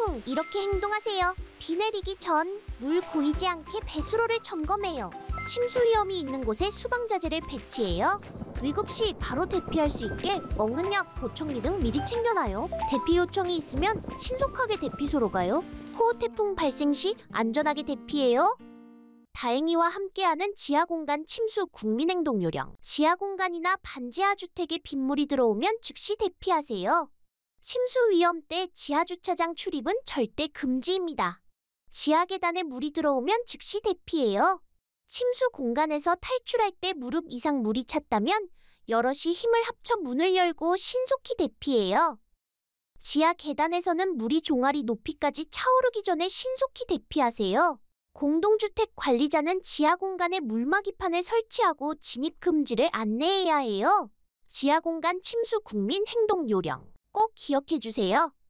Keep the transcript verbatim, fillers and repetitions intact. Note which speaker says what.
Speaker 1: 태풍, 이렇게 행동하세요. 비 내리기 전 물 고이지 않게 배수로를 점검해요. 침수 위험이 있는 곳에 수방자재를 배치해요. 위급 시 바로 대피할 수 있게 먹는 약, 보청기 등 미리 챙겨놔요. 대피 요청이 있으면 신속하게 대피소로 가요. 호우 태풍 발생 시 안전하게 대피해요. 다행이와 함께하는 지하공간 침수 국민행동 요령. 지하공간이나 반지하 주택에 빗물이 들어오면 즉시 대피하세요. 침수 위험 때 지하주차장 출입은 절대 금지입니다. 지하 계단에 물이 들어오면 즉시 대피해요. 침수 공간에서 탈출할 때 무릎 이상 물이 찼다면 여럿이 힘을 합쳐 문을 열고 신속히 대피해요. 지하 계단에서는 물이 종아리 높이까지 차오르기 전에 신속히 대피하세요. 공동주택 관리자는 지하 공간에 물막이판을 설치하고 진입 금지를 안내해야 해요. 지하 공간 침수 국민 행동 요령 꼭 기억해 주세요.